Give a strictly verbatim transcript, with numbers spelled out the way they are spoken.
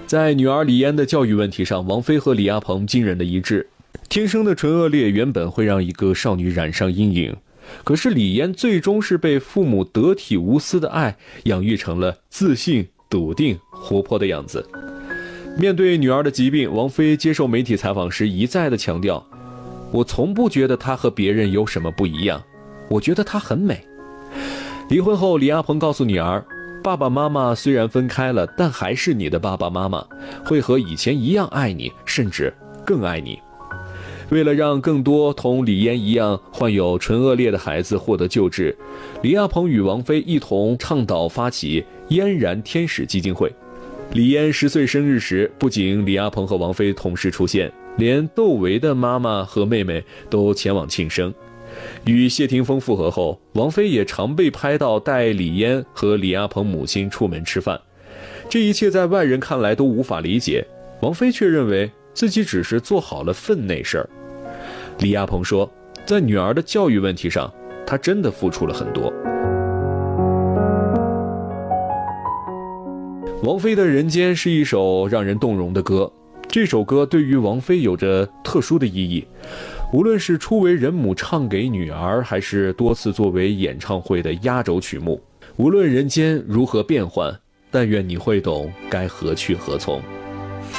在女儿李嫣的教育问题上，王菲和李亚鹏惊人的一致。天生的纯恶劣原本会让一个少女染上阴影，可是李嫣最终是被父母得体无私的爱养育成了自信、笃定、活泼的样子。面对女儿的疾病，王菲接受媒体采访时一再的强调，我从不觉得她和别人有什么不一样，我觉得她很美。离婚后，李亚鹏告诉女儿，爸爸妈妈虽然分开了，但还是你的爸爸妈妈，会和以前一样爱你，甚至更爱你。为了让更多同李嫣一样患有纯恶劣的孩子获得救治，李亚鹏与王菲一同倡导发起嫣然天使基金会。李嫣十岁生日时，不仅李亚鹏和王菲同时出现，连窦唯的妈妈和妹妹都前往庆生。与谢霆锋复合后，王菲也常被拍到带李嫣和李亚鹏母亲出门吃饭。这一切在外人看来都无法理解，王菲却认为自己只是做好了分内事儿。李亚鹏说，在女儿的教育问题上，他真的付出了很多。王菲的《人间》是一首让人动容的歌，这首歌对于王菲有着特殊的意义，无论是初为人母唱给女儿，还是多次作为演唱会的压轴曲目，无论人间如何变幻，但愿你会懂该何去何从。